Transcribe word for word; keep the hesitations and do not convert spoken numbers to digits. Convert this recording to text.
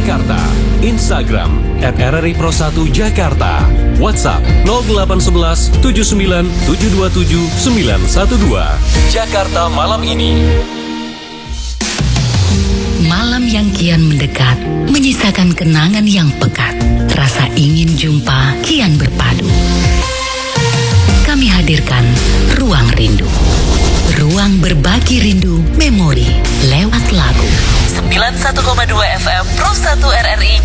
Jakarta. Instagram at R R I Pro satu Jakarta. WhatsApp nol delapan satu satu tujuh sembilan tujuh dua tujuh sembilan satu dua. Jakarta malam ini. Malam yang kian mendekat, menyisakan kenangan yang pekat. Rasa ingin jumpa kian berpadu. Kami hadirkan Ruang Rindu. Ruang berbagi rindu memori lewat lagu. sembilan puluh satu koma dua F M Pro satu R R I